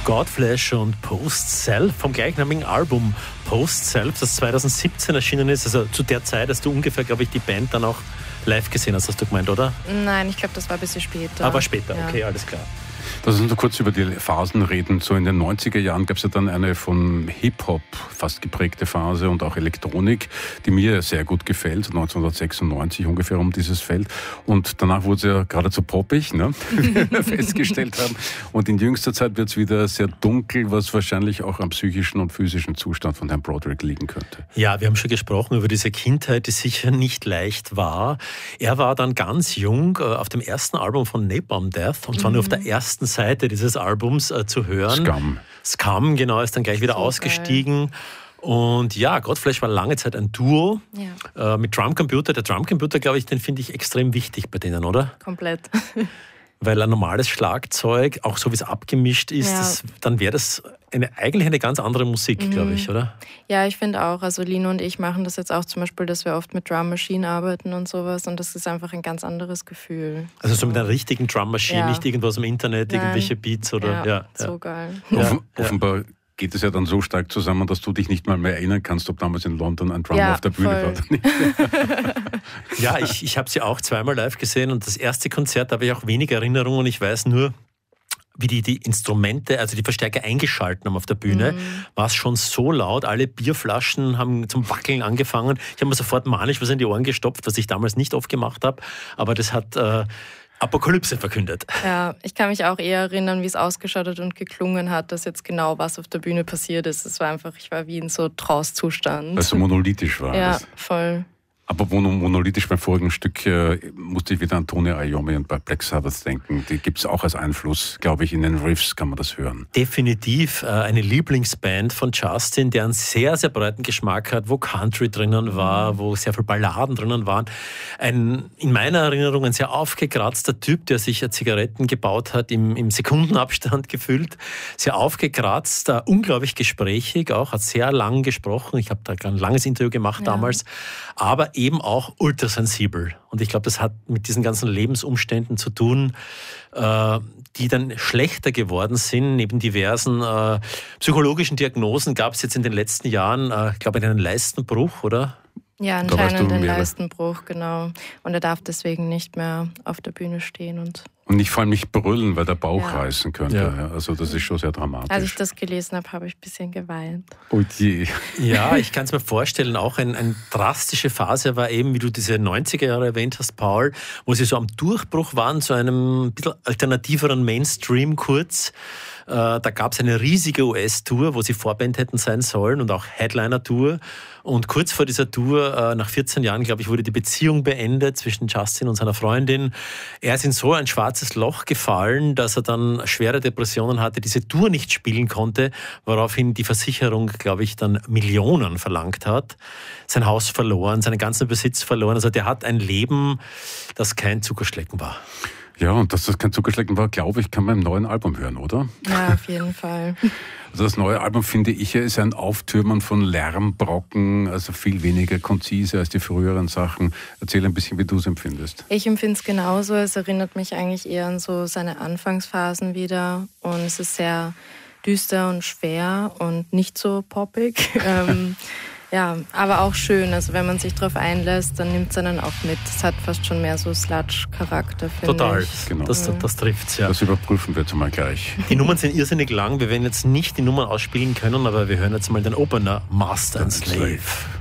Godflesh und Post Self vom gleichnamigen Album Post Self, das 2017 erschienen ist, also zu der Zeit, dass du ungefähr, glaube ich, die Band dann auch live gesehen hast du gemeint, oder? Nein, ich glaube, das war ein bisschen später. Aber später, ja. Okay, alles klar. Lass uns noch kurz über die Phasen reden. So in den 90er Jahren gab es ja dann eine von Hip-Hop fast geprägte Phase und auch Elektronik, die mir sehr gut gefällt, 1996 ungefähr um dieses Feld. Und danach wurde es ja geradezu poppig, ne? Wie wir festgestellt haben. Und in jüngster Zeit wird es wieder sehr dunkel, was wahrscheinlich auch am psychischen und physischen Zustand von Herrn Broderick liegen könnte. Ja, wir haben schon gesprochen über diese Kindheit, die sicher nicht leicht war. Er war dann ganz jung auf dem ersten Album von Napalm Death, und zwar nur auf der ersten Seite dieses Albums zu hören. Scum, genau, ist dann gleich wieder ausgestiegen. Geil. Und ja, Godflesh war lange Zeit ein Duo mit Drumcomputer. Der Drumcomputer, glaube ich, den finde ich extrem wichtig bei denen, oder? Komplett. Weil ein normales Schlagzeug, auch so wie es abgemischt ist, dann wäre das eigentlich eine ganz andere Musik, glaube ich, oder? Ja, ich finde auch. Also Lino und ich machen das jetzt auch zum Beispiel, dass wir oft mit Drum Machine arbeiten und sowas, und das ist einfach ein ganz anderes Gefühl. Also so mit einer richtigen Drum Machine, nicht irgendwas im Internet, irgendwelche Beats oder... Ja, so geil. Offenbar geht es ja dann so stark zusammen, dass du dich nicht mal mehr erinnern kannst, ob damals in London ein Drummer auf der Bühne war oder nicht. Ja, ich habe sie auch zweimal live gesehen, und das erste Konzert habe ich auch wenig Erinnerungen. Ich weiß nur, wie die Instrumente, also die Verstärker eingeschalten haben auf der Bühne, war es schon so laut. Alle Bierflaschen haben zum Wackeln angefangen. Ich habe mir sofort manisch was in die Ohren gestopft, was ich damals nicht oft gemacht habe. Aber das hat Apokalypse verkündet. Ja, ich kann mich auch eher erinnern, wie es ausgeschaut hat und geklungen hat, dass jetzt genau was auf der Bühne passiert ist. Es war einfach, ich war wie in so Trance-Zustand. Weil es so monolithisch war. Ja, voll. Aber monolithisch beim vorigen Stück musste ich wieder an Tony Iommi und bei Black Sabbath denken. Die gibt es auch als Einfluss, glaube ich, in den Riffs kann man das hören. Definitiv eine Lieblingsband von Justin, der einen sehr, sehr breiten Geschmack hat, wo Country drinnen war, wo sehr viele Balladen drinnen waren. In meiner Erinnerung ein sehr aufgekratzter Typ, der sich Zigaretten gebaut hat, im Sekundenabstand gefüllt. Sehr aufgekratzt, unglaublich gesprächig auch, hat sehr lang gesprochen. Ich habe da ein langes Interview gemacht damals. Aber eben auch ultrasensibel. Und ich glaube, das hat mit diesen ganzen Lebensumständen zu tun, die dann schlechter geworden sind. Neben diversen psychologischen Diagnosen gab es jetzt in den letzten Jahren, ich glaube, einen Leistenbruch, oder? Ja, anscheinend einen Leistenbruch, genau. Und er darf deswegen nicht mehr auf der Bühne stehen. Und nicht vor allem nicht brüllen, weil der Bauch reißen könnte. Ja. Also das ist schon sehr dramatisch. Als ich das gelesen habe, habe ich ein bisschen geweint. Oh je. Ja, ich kann es mir vorstellen, auch eine drastische Phase war eben, wie du diese 90er Jahre erwähnt hast, Paul, wo sie so am Durchbruch waren, zu einem bisschen alternativeren Mainstream kurz. Da gab es eine riesige US-Tour, wo sie Vorband hätten sein sollen, und auch Headliner-Tour. Und kurz vor dieser Tour, nach 14 Jahren, glaube ich, wurde die Beziehung beendet zwischen Justin und seiner Freundin. Er ist in so ein schwarzes Loch gefallen, dass er dann schwere Depressionen hatte, diese Tour nicht spielen konnte, woraufhin die Versicherung, glaube ich, dann Millionen verlangt hat. Sein Haus verloren, seinen ganzen Besitz verloren. Also der hat ein Leben, das kein Zuckerschlecken war. Ja, und dass das kein Zuckerschlecken war, glaube ich, kann man im neuen Album hören, oder? Ja, auf jeden Fall. Also das neue Album, finde ich, ist ein Auftürmen von Lärmbrocken, also viel weniger konzise als die früheren Sachen. Erzähl ein bisschen, wie du es empfindest. Ich empfinde es genauso. Es erinnert mich eigentlich eher an so seine Anfangsphasen wieder. Und es ist sehr düster und schwer und nicht so poppig. Ja, aber auch schön. Also wenn man sich darauf einlässt, dann nimmt es einen auch mit. Es hat fast schon mehr so Sludge-Charakter, finde ich. Total, genau. Das trifft's, ja. Das überprüfen wir jetzt mal gleich. Die Nummern sind irrsinnig lang. Wir werden jetzt nicht die Nummern ausspielen können, aber wir hören jetzt mal den Opener Master and Slave.